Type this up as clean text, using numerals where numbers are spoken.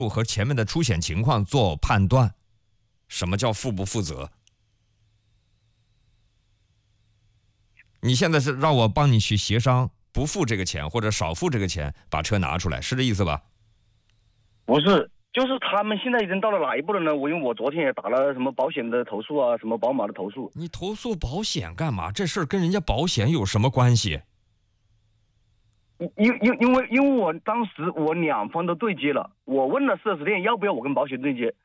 和前面的出险情况做判断。什么叫负不负责？你现在是让我帮你去协商，不付这个钱或者少付这个钱，把车拿出来，是这意思吧？ 不是，就是他们现在已经到了哪一步了呢？因为我昨天也打了什么保险的投诉啊，什么宝马的投诉。 你投诉保险干嘛？这事儿跟人家保险有什么关系？ 因为我当时我两方都对接了，我问了4S店要不要我跟保险对接，